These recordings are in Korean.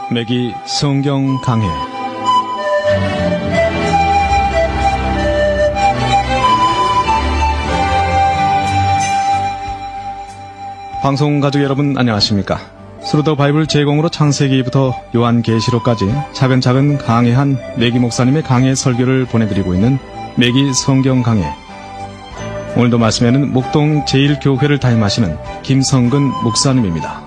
매기 성경 강해. 방송 가족 여러분 안녕하십니까? 스루더 바이블 제공으로 창세기부터 요한계시록까지 차근차근 강해한 매기 목사님의 강해 설교를 보내드리고 있는 매기 성경 강해. 오늘도 말씀에는 목동 제1교회를 담임하시는 김성근 목사님입니다.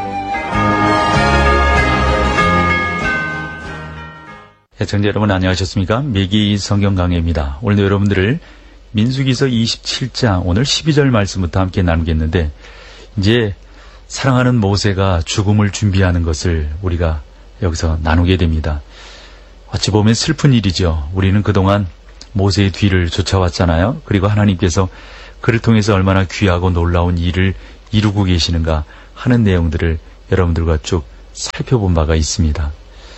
애청자 여러분 안녕하셨습니까? 매기 성경 강해입니다. 오늘도 여러분들을 민수기서 27장 오늘 12절 말씀부터 함께 나누겠는데, 이제 사랑하는 모세가 죽음을 준비하는 것을 우리가 여기서 나누게 됩니다. 어찌 보면 슬픈 일이죠. 우리는 그동안 모세의 뒤를 쫓아왔잖아요. 그리고 하나님께서 그를 통해서 얼마나 귀하고 놀라운 일을 이루고 계시는가 하는 내용들을 여러분들과 쭉 살펴본 바가 있습니다.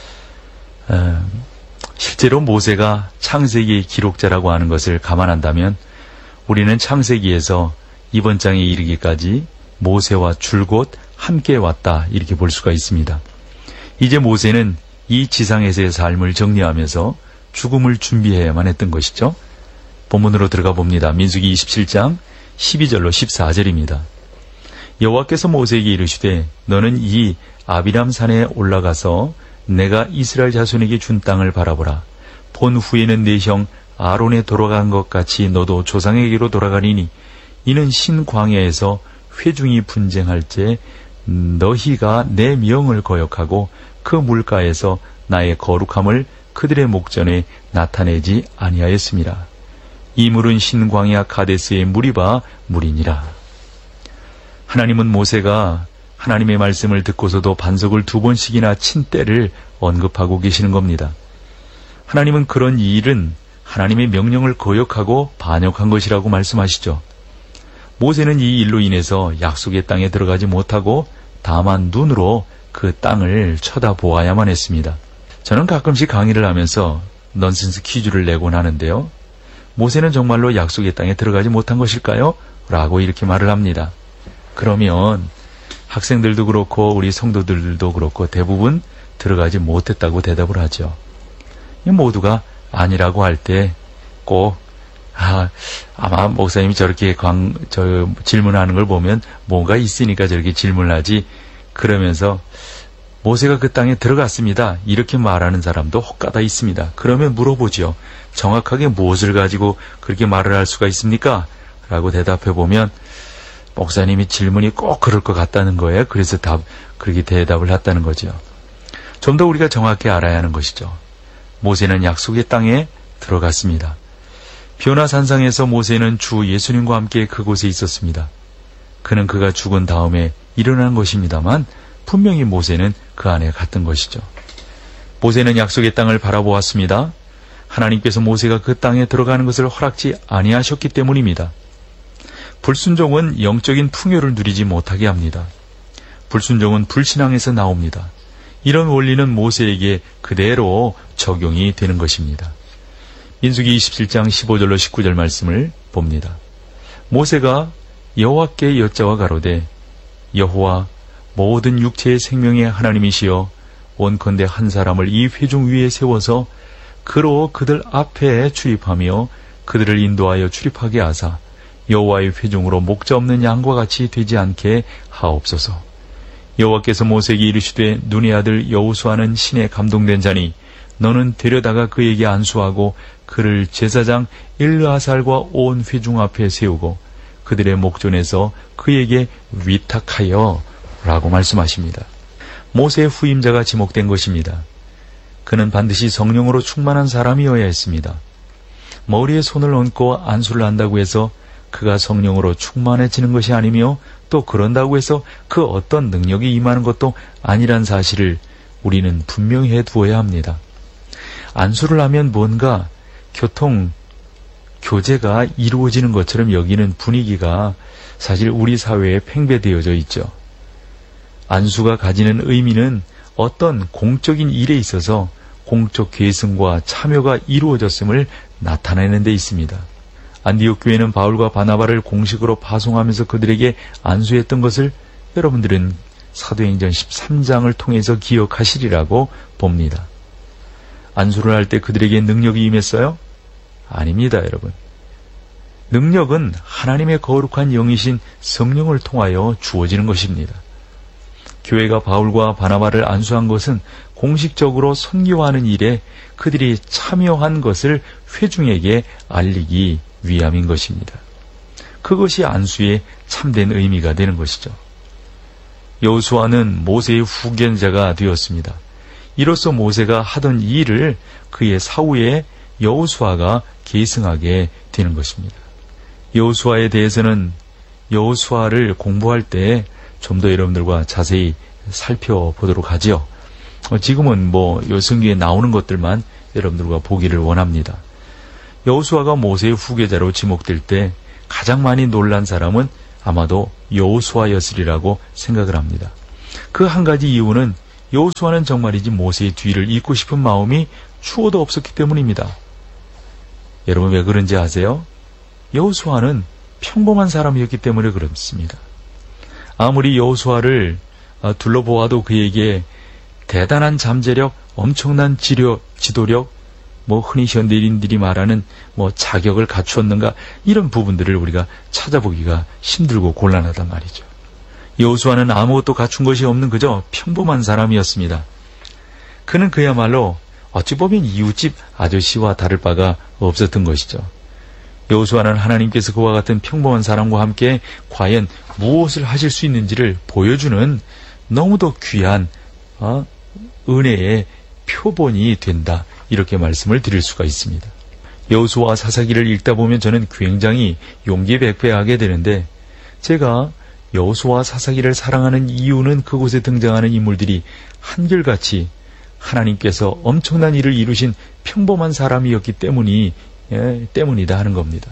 실제로 모세가 창세기의 기록자라고 하는 것을 감안한다면 우리는 창세기에서 이번 장에 이르기까지 모세와 줄곧 함께 왔다, 이렇게 볼 수가 있습니다. 이제 모세는 이 지상에서의 삶을 정리하면서 죽음을 준비해야만 했던 것이죠. 본문으로 들어가 봅니다. 민수기 27장 12절로 14절입니다. 여호와께서 모세에게 이르시되 너는 이 아비람 산에 올라가서 내가 이스라엘 자손에게 준 땅을 바라보라. 본 후에는 네 형 아론에 돌아간 것 같이 너도 조상에게로 돌아가리니 이는 신광야에서 회중이 분쟁할 때 너희가 내 명을 거역하고 그 물가에서 나의 거룩함을 그들의 목전에 나타내지 아니하였음이라. 이 물은 신광야 가데스의 무리바 물이니라. 하나님은 모세가 하나님의 말씀을 듣고서도 반석을 2번씩이나 친 때를 언급하고 계시는 겁니다. 하나님은 그런 일은 하나님의 명령을 거역하고 반역한 것이라고 말씀하시죠. 모세는 이 일로 인해서 약속의 땅에 들어가지 못하고 다만 눈으로 그 땅을 쳐다보아야만 했습니다. 저는 가끔씩 강의를 하면서 넌센스 퀴즈를 내곤 하는데요. 모세는 정말로 약속의 땅에 들어가지 못한 것일까요? 라고 이렇게 말을 합니다. 그러면 학생들도 그렇고 우리 성도들도 그렇고 대부분 들어가지 못했다고 대답을 하죠. 모두가 아니라고 할 때 꼭 아마 목사님이 저렇게 질문하는 걸 보면 뭔가 있으니까 저렇게 질문하지, 그러면서 모세가 그 땅에 들어갔습니다, 이렇게 말하는 사람도 혹가다 있습니다. 그러면 물어보죠. 정확하게 무엇을 가지고 그렇게 말을 할 수가 있습니까? 라고 대답해보면 목사님이 질문이 꼭 그럴 것 같다는 거예요. 그래서 그렇게 대답을 했다는 거죠. 좀 더 우리가 정확히 알아야 하는 것이죠. 모세는 약속의 땅에 들어갔습니다. 비오나 산상에서 모세는 주 예수님과 함께 그곳에 있었습니다. 그는 그가 죽은 다음에 일어난 것입니다만 분명히 모세는 그 안에 갔던 것이죠. 모세는 약속의 땅을 바라보았습니다. 하나님께서 모세가 그 땅에 들어가는 것을 허락지 아니하셨기 때문입니다. 불순종은 영적인 풍요를 누리지 못하게 합니다. 불순종은 불신앙에서 나옵니다. 이런 원리는 모세에게 그대로 적용이 되는 것입니다. 민수기 27장 15절로 19절 말씀을 봅니다. 모세가 여호와께 여짜와 가로되 여호와 모든 육체의 생명의 하나님이시여 원컨대 한 사람을 이 회중 위에 세워서 그로 그들 앞에 출입하며 그들을 인도하여 출입하게 하사 여호와의 회중으로 목자 없는 양과 같이 되지 않게 하옵소서. 여호와께서 모세에게 이르시되 눈의 아들 여호수아는 신에 감동된 자니 너는 데려다가 그에게 안수하고 그를 제사장 엘르아살과 온 회중 앞에 세우고 그들의 목전에서 그에게 위탁하여 라고 말씀하십니다. 모세의 후임자가 지목된 것입니다. 그는 반드시 성령으로 충만한 사람이어야 했습니다. 머리에 손을 얹고 안수를 한다고 해서 그가 성령으로 충만해지는 것이 아니며 또 그런다고 해서 그 어떤 능력이 임하는 것도 아니란 사실을 우리는 분명히 해두어야 합니다. 안수를 하면 뭔가 교제가 이루어지는 것처럼 여기는 분위기가 사실 우리 사회에 팽배되어져 있죠. 안수가 가지는 의미는 어떤 공적인 일에 있어서 공적 계승과 참여가 이루어졌음을 나타내는 데 있습니다. 안디옥 교회는 바울과 바나바를 공식으로 파송하면서 그들에게 안수했던 것을 여러분들은 사도행전 13장을 통해서 기억하시리라고 봅니다. 안수를 할 때 그들에게 능력이 임했어요? 아닙니다, 여러분. 능력은 하나님의 거룩한 영이신 성령을 통하여 주어지는 것입니다. 교회가 바울과 바나바를 안수한 것은 공식적으로 선교하는 일에 그들이 참여한 것을 회중에게 알리기 위함인 것입니다. 그것이 안수의 참된 의미가 되는 것이죠. 여호수아는 모세의 후견자가 되었습니다. 이로써 모세가 하던 일을 그의 사후에 여호수아가 계승하게 되는 것입니다. 여호수아에 대해서는 여호수아를 공부할 때 좀 더 여러분들과 자세히 살펴보도록 하지요. 지금은 요 성경에 나오는 것들만 여러분들과 보기를 원합니다. 여호수아가 모세의 후계자로 지목될 때 가장 많이 놀란 사람은 아마도 여호수아였으리라고 생각을 합니다. 그 한 가지 이유는 여호수아는 정말이지 모세의 뒤를 잇고 싶은 마음이 추호도 없었기 때문입니다. 여러분 왜 그런지 아세요? 여호수아는 평범한 사람이었기 때문에 그렇습니다. 아무리 여호수아를 둘러보아도 그에게 대단한 잠재력, 엄청난 지도력, 흔히 현대인들이 말하는 자격을 갖추었는가 이런 부분들을 우리가 찾아보기가 힘들고 곤란하단 말이죠. 여호수아는 아무것도 갖춘 것이 없는 그저 평범한 사람이었습니다. 그는 그야말로 어찌 보면 이웃집 아저씨와 다를 바가 없었던 것이죠. 여호수아는 하나님께서 그와 같은 평범한 사람과 함께 과연 무엇을 하실 수 있는지를 보여주는 너무도 귀한 은혜의 표본이 된다. 이렇게 말씀을 드릴 수가 있습니다. 여호수아 사사기를 읽다 보면 저는 굉장히 용기백배하게 되는데 제가 여호수아 사사기를 사랑하는 이유는 그곳에 등장하는 인물들이 한결같이 하나님께서 엄청난 일을 이루신 평범한 사람이었기 때문이다 하는 겁니다.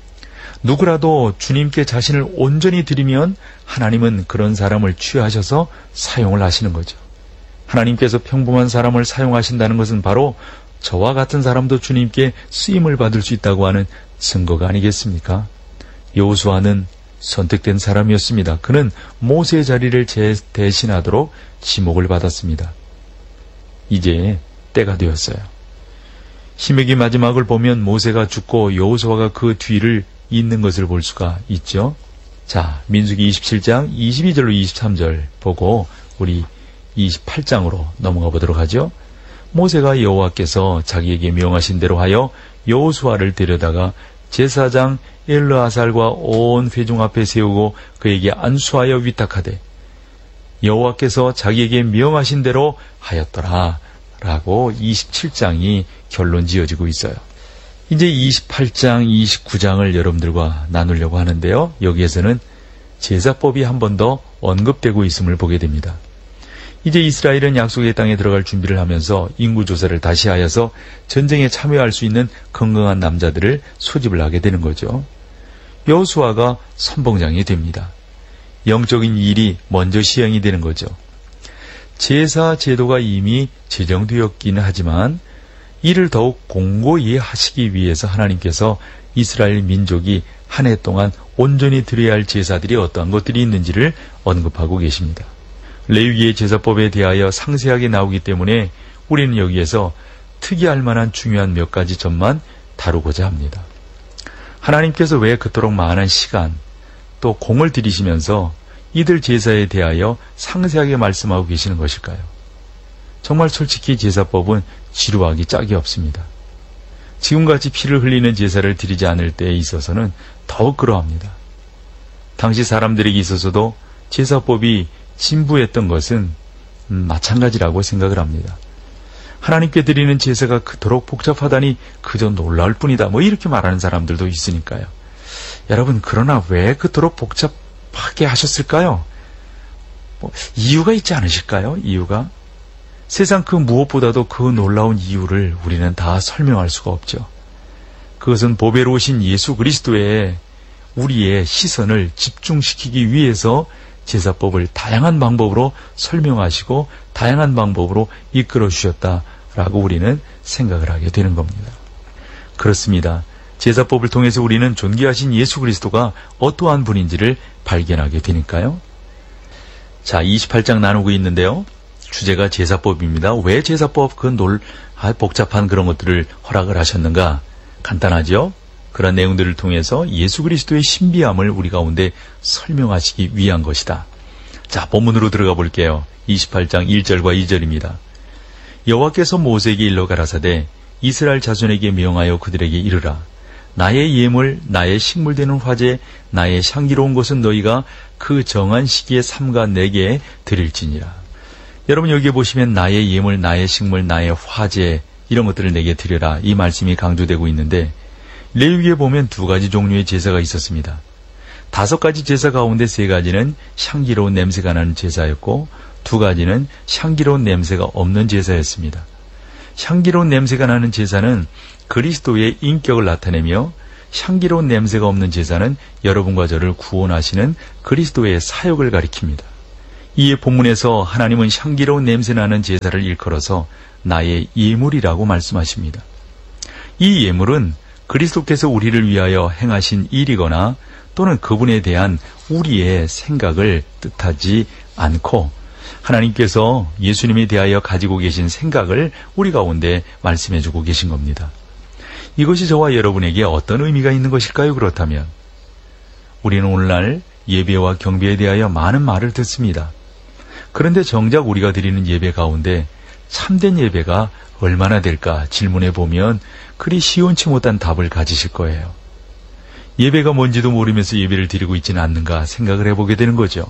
누구라도 주님께 자신을 온전히 드리면 하나님은 그런 사람을 취하셔서 사용을 하시는 거죠. 하나님께서 평범한 사람을 사용하신다는 것은 바로 저와 같은 사람도 주님께 쓰임을 받을 수 있다고 하는 증거가 아니겠습니까? 여호수아는 선택된 사람이었습니다. 그는 모세의 자리를 대신하도록 지목을 받았습니다. 이제 때가 되었어요. 신명기 마지막을 보면 모세가 죽고 여호수아가 그 뒤를 잇는 것을 볼 수가 있죠. 자, 민수기 27장 22절로 23절 보고 우리 28장으로 넘어가 보도록 하죠. 모세가 여호와께서 자기에게 명하신 대로 하여 여호수아를 데려다가 제사장 엘르아살과 온 회중 앞에 세우고 그에게 안수하여 위탁하되 여호와께서 자기에게 명하신 대로 하였더라 라고 27장이 결론 지어지고 있어요. 이제 28장, 29장을 여러분들과 나누려고 하는데요. 여기에서는 제사법이 한 번 더 언급되고 있음을 보게 됩니다. 이제 이스라엘은 약속의 땅에 들어갈 준비를 하면서 인구조사를 다시 하여서 전쟁에 참여할 수 있는 건강한 남자들을 소집을 하게 되는 거죠. 여호수아가 선봉장이 됩니다. 영적인 일이 먼저 시행이 되는 거죠. 제사 제도가 이미 제정되었기는 하지만 이를 더욱 공고히 하시기 위해서 하나님께서 이스라엘 민족이 한 해 동안 온전히 드려야 할 제사들이 어떠한 것들이 있는지를 언급하고 계십니다. 레위기의 제사법에 대하여 상세하게 나오기 때문에 우리는 여기에서 특이할 만한 중요한 몇 가지 점만 다루고자 합니다. 하나님께서 왜 그토록 많은 시간 또 공을 들이시면서 이들 제사에 대하여 상세하게 말씀하고 계시는 것일까요? 정말 솔직히 제사법은 지루하기 짝이 없습니다. 지금같이 피를 흘리는 제사를 드리지 않을 때에 있어서는 더욱 그러합니다. 당시 사람들에게 있어서도 제사법이 진부했던 것은 마찬가지라고 생각을 합니다. 하나님께 드리는 제사가 그토록 복잡하다니 그저 놀라울 뿐이다. 이렇게 말하는 사람들도 있으니까요. 여러분, 그러나 왜 그토록 복잡하게 하셨을까요? 이유가 있지 않으실까요? 이유가? 세상 그 무엇보다도 그 놀라운 이유를 우리는 다 설명할 수가 없죠. 그것은 보배로우신 예수 그리스도에 우리의 시선을 집중시키기 위해서 제사법을 다양한 방법으로 설명하시고 다양한 방법으로 이끌어 주셨다라고 우리는 생각을 하게 되는 겁니다. 그렇습니다. 제사법을 통해서 우리는 존귀하신 예수 그리스도가 어떠한 분인지를 발견하게 되니까요. 자, 28장 나누고 있는데요. 주제가 제사법입니다. 왜 제사법 복잡한 그런 것들을 허락을 하셨는가? 간단하죠? 그런 내용들을 통해서 예수 그리스도의 신비함을 우리 가운데 설명하시기 위한 것이다. 자, 본문으로 들어가 볼게요. 28장 1절과 2절입니다. 여호와께서 모세에게 일러 가라사대 이스라엘 자손에게 명하여 그들에게 이르라. 나의 예물, 나의 식물되는 화제, 나의 향기로운 것은 너희가 그 정한 시기에 삼가 내게 드릴지니라. 여러분 여기에 보시면 나의 예물, 나의 식물, 나의 화제 이런 것들을 내게 드려라. 이 말씀이 강조되고 있는데 레위기에 보면 2가지 종류의 제사가 있었습니다. 5가지 제사 가운데 3가지는 향기로운 냄새가 나는 제사였고 2가지는 향기로운 냄새가 없는 제사였습니다. 향기로운 냄새가 나는 제사는 그리스도의 인격을 나타내며 향기로운 냄새가 없는 제사는 여러분과 저를 구원하시는 그리스도의 사역을 가리킵니다. 이에 본문에서 하나님은 향기로운 냄새나는 제사를 일컬어서 나의 예물이라고 말씀하십니다. 이 예물은 그리스도께서 우리를 위하여 행하신 일이거나 또는 그분에 대한 우리의 생각을 뜻하지 않고 하나님께서 예수님에 대하여 가지고 계신 생각을 우리 가운데 말씀해주고 계신 겁니다. 이것이 저와 여러분에게 어떤 의미가 있는 것일까요? 그렇다면 우리는 오늘날 예배와 경배에 대하여 많은 말을 듣습니다. 그런데 정작 우리가 드리는 예배 가운데 참된 예배가 얼마나 될까 질문해 보면 그리 시원치 못한 답을 가지실 거예요. 예배가 뭔지도 모르면서 예배를 드리고 있지는 않는가 생각을 해보게 되는 거죠.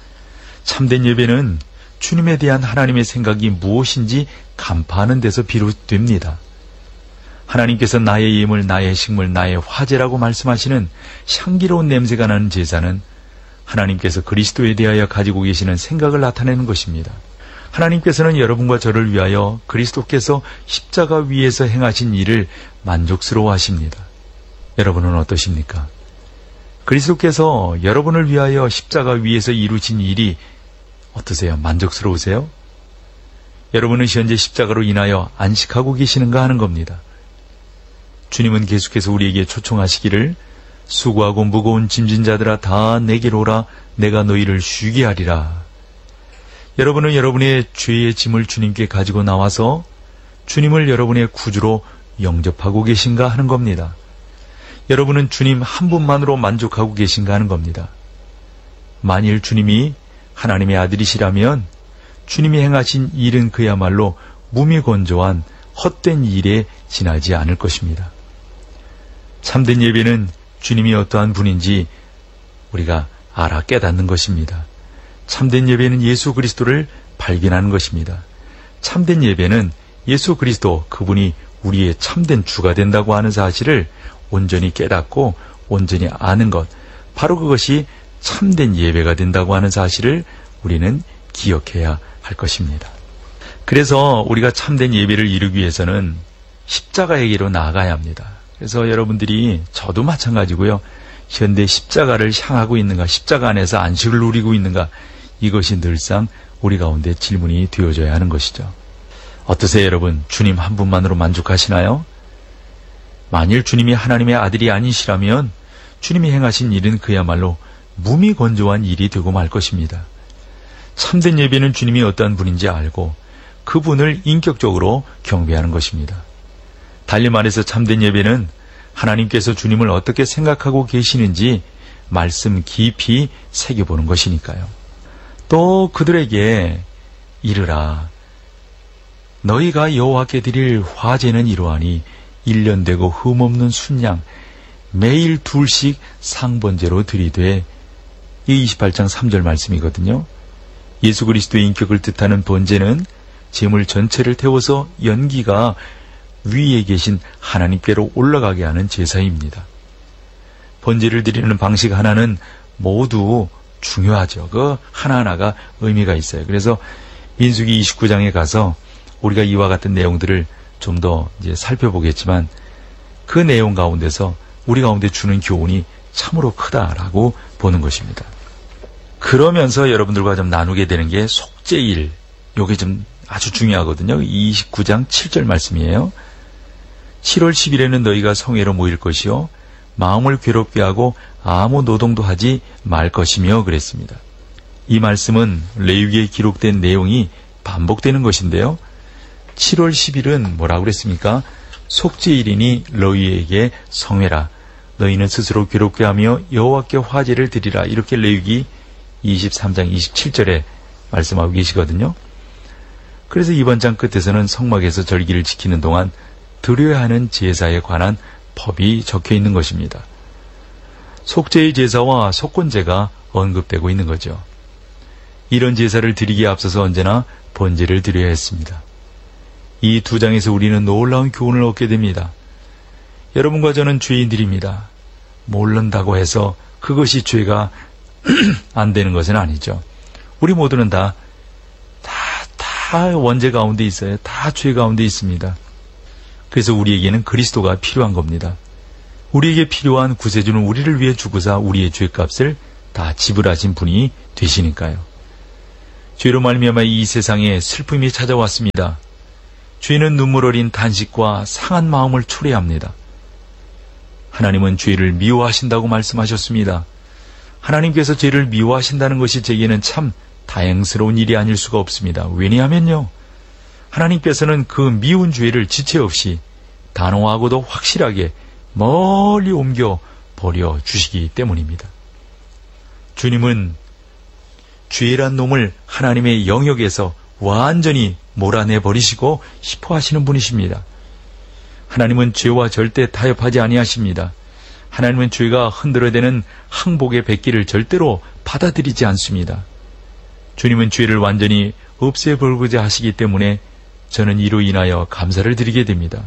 참된 예배는 주님에 대한 하나님의 생각이 무엇인지 간파하는 데서 비롯됩니다. 하나님께서 나의 예물, 나의 식물, 나의 화제라고 말씀하시는 향기로운 냄새가 나는 제사는 하나님께서 그리스도에 대하여 가지고 계시는 생각을 나타내는 것입니다. 하나님께서는 여러분과 저를 위하여 그리스도께서 십자가 위에서 행하신 일을 만족스러워 하십니다. 여러분은 어떠십니까? 그리스도께서 여러분을 위하여 십자가 위에서 이루신 일이 어떠세요? 만족스러우세요? 여러분은 현재 십자가로 인하여 안식하고 계시는가 하는 겁니다. 주님은 계속해서 우리에게 초청하시기를 수고하고 무거운 짐진 자들아 다 내게로 오라 내가 너희를 쉬게 하리라. 여러분은 여러분의 죄의 짐을 주님께 가지고 나와서 주님을 여러분의 구주로 영접하고 계신가 하는 겁니다. 여러분은 주님 한 분만으로 만족하고 계신가 하는 겁니다. 만일 주님이 하나님의 아들이시라면 주님이 행하신 일은 그야말로 무미건조한 헛된 일에 지나지 않을 것입니다. 참된 예배는 주님이 어떠한 분인지 우리가 알아 깨닫는 것입니다. 참된 예배는 예수 그리스도를 발견하는 것입니다. 참된 예배는 예수 그리스도 그분이 우리의 참된 주가 된다고 하는 사실을 온전히 깨닫고 온전히 아는 것, 바로 그것이 참된 예배가 된다고 하는 사실을 우리는 기억해야 할 것입니다. 그래서 우리가 참된 예배를 이루기 위해서는 십자가에게로 나아가야 합니다. 그래서 여러분들이 저도 마찬가지고요. 현대 십자가를 향하고 있는가, 십자가 안에서 안식을 누리고 있는가, 이것이 늘상 우리 가운데 질문이 되어져야 하는 것이죠. 어떠세요, 여러분? 주님 한 분만으로 만족하시나요? 만일 주님이 하나님의 아들이 아니시라면 주님이 행하신 일은 그야말로 무미건조한 일이 되고 말 것입니다. 참된 예배는 주님이 어떠한 분인지 알고 그분을 인격적으로 경배하는 것입니다. 달리 말해서 참된 예배는 하나님께서 주님을 어떻게 생각하고 계시는지 말씀 깊이 새겨보는 것이니까요. 또 그들에게 이르라. 너희가 여호와께 드릴 화제는 이러하니 1년 되고 흠없는 순양 매일 2씩 상번제로 드리되, 이 28장 3절 말씀이거든요. 예수 그리스도의 인격을 뜻하는 번제는 제물 전체를 태워서 연기가 위에 계신 하나님께로 올라가게 하는 제사입니다. 번제를 드리는 방식 하나는 모두 중요하죠. 그 하나하나가 의미가 있어요. 그래서 민수기 29장에 가서 우리가 이와 같은 내용들을 좀 더 이제 살펴보겠지만 그 내용 가운데서 우리 가운데 주는 교훈이 참으로 크다라고 보는 것입니다. 그러면서 여러분들과 좀 나누게 되는 게 속죄일, 이게 좀 아주 중요하거든요. 29장 7절 말씀이에요. 7월 10일에는 너희가 성회로 모일 것이요 마음을 괴롭게 하고 아무 노동도 하지 말 것이며 그랬습니다. 이 말씀은 레위기에 기록된 내용이 반복되는 것인데요. 7월 10일은 뭐라고 그랬습니까? 속죄일이니 너희에게 성회라. 너희는 스스로 괴롭게 하며 여호와께 화제를 드리라. 이렇게 레위기 23장 27절에 말씀하고 계시거든요. 그래서 이번 장 끝에서는 성막에서 절기를 지키는 동안 드려야 하는 제사에 관한 법이 적혀 있는 것입니다. 속죄의 제사와 속건제가 언급되고 있는 거죠. 이런 제사를 드리기에 앞서서 언제나 번제를 드려야 했습니다. 이 두 장에서 우리는 놀라운 교훈을 얻게 됩니다. 여러분과 저는 죄인들입니다. 모른다고 해서 그것이 죄가 안 되는 것은 아니죠. 우리 모두는 다 원죄 가운데 있어요. 다 죄 가운데 있습니다. 그래서 우리에게는 그리스도가 필요한 겁니다. 우리에게 필요한 구세주는 우리를 위해 죽으사 우리의 죄값을 다 지불하신 분이 되시니까요. 죄로 말미암아 이 세상에 슬픔이 찾아왔습니다. 죄는 눈물 어린 단식과 상한 마음을 초래합니다. 하나님은 죄를 미워하신다고 말씀하셨습니다. 하나님께서 죄를 미워하신다는 것이 제게는 참 다행스러운 일이 아닐 수가 없습니다. 왜냐하면요, 하나님께서는 그 미운 죄를 지체 없이 단호하고도 확실하게 멀리 옮겨 버려 주시기 때문입니다. 주님은 죄란 놈을 하나님의 영역에서 완전히 몰아내 버리시고 싶어 하시는 분이십니다. 하나님은 죄와 절대 타협하지 아니하십니다. 하나님은 죄가 흔들어대는 항복의 백기를 절대로 받아들이지 않습니다. 주님은 죄를 완전히 없애버리고자 하시기 때문에 저는 이로 인하여 감사를 드리게 됩니다.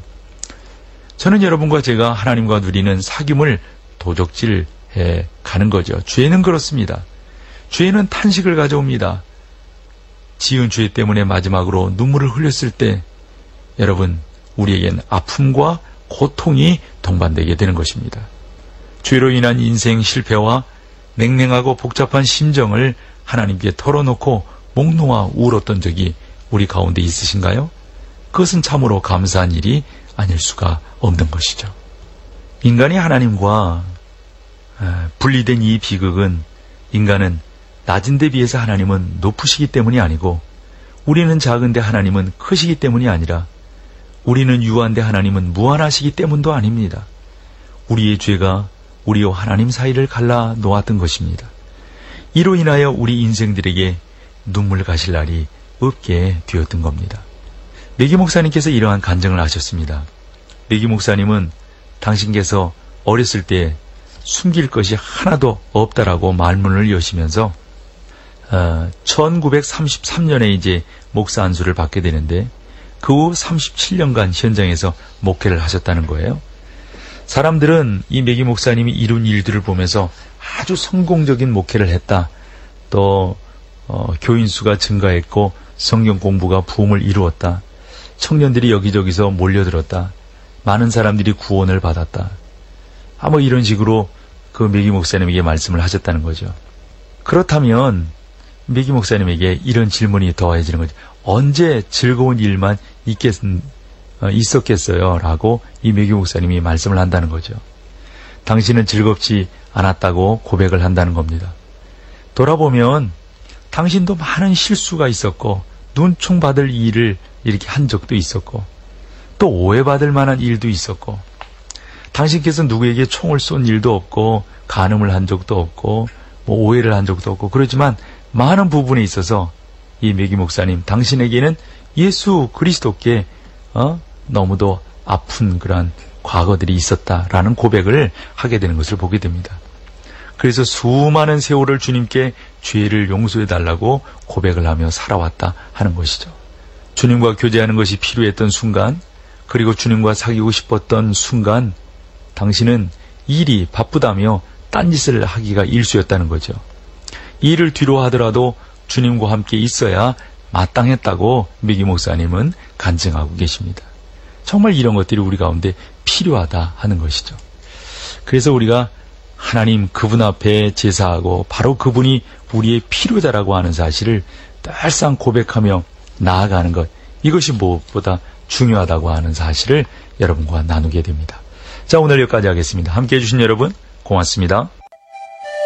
저는 여러분과 제가 하나님과 누리는 사귐을 도적질해 가는 거죠. 죄는 그렇습니다. 죄는 탄식을 가져옵니다. 지은 죄 때문에 마지막으로 눈물을 흘렸을 때 여러분, 우리에겐 아픔과 고통이 동반되게 되는 것입니다. 죄로 인한 인생 실패와 냉랭하고 복잡한 심정을 하나님께 털어놓고 목 놓아 울었던 적이 우리 가운데 있으신가요? 그것은 참으로 감사한 일이 아닐 수가 없는 것이죠. 인간이 하나님과 분리된 이 비극은 인간은 낮은 데 비해서 하나님은 높으시기 때문이 아니고 우리는 작은데 하나님은 크시기 때문이 아니라 우리는 유한데 하나님은 무한하시기 때문도 아닙니다. 우리의 죄가 우리와 하나님 사이를 갈라 놓았던 것입니다. 이로 인하여 우리 인생들에게 눈물 가실 날이 없게 되었던 겁니다. 매기 목사님께서 이러한 간증을 하셨습니다. 매기 목사님은 당신께서 어렸을 때 숨길 것이 하나도 없다라고 말문을 여시면서 1933년에 이제 목사 안수를 받게 되는데 그 후 37년간 현장에서 목회를 하셨다는 거예요. 사람들은 이 매기 목사님이 이룬 일들을 보면서 아주 성공적인 목회를 했다. 또 교인 수가 증가했고 성경 공부가 부흥을 이루었다. 청년들이 여기저기서 몰려들었다. 많은 사람들이 구원을 받았다. 뭐 이런 식으로 그 매기 목사님에게 말씀을 하셨다는 거죠. 그렇다면 매기 목사님에게 이런 질문이 더해지는 거죠. 언제 즐거운 일만 있었겠어요? 라고 이 매기 목사님이 말씀을 한다는 거죠. 당신은 즐겁지 않았다고 고백을 한다는 겁니다. 돌아보면 당신도 많은 실수가 있었고 눈총받을 일을 이렇게 한 적도 있었고 또 오해받을 만한 일도 있었고 당신께서 누구에게 총을 쏜 일도 없고 간음을 한 적도 없고 오해를 한 적도 없고 그렇지만 많은 부분에 있어서 이 매기 목사님 당신에게는 예수 그리스도께 너무도 아픈 그런 과거들이 있었다라는 고백을 하게 되는 것을 보게 됩니다. 그래서 수많은 세월을 주님께 죄를 용서해달라고 고백을 하며 살아왔다 하는 것이죠. 주님과 교제하는 것이 필요했던 순간 그리고 주님과 사귀고 싶었던 순간 당신은 일이 바쁘다며 딴짓을 하기가 일쑤였다는 거죠. 일을 뒤로 하더라도 주님과 함께 있어야 마땅했다고 매기 목사님은 간증하고 계십니다. 정말 이런 것들이 우리 가운데 필요하다 하는 것이죠. 그래서 우리가 하나님 그분 앞에 제사하고 바로 그분이 우리의 필요자라고 하는 사실을 늘상 고백하며 나아가는 것, 이것이 무엇보다 중요하다고 하는 사실을 여러분과 나누게 됩니다. 자, 오늘 여기까지 하겠습니다. 함께해 주신 여러분 고맙습니다.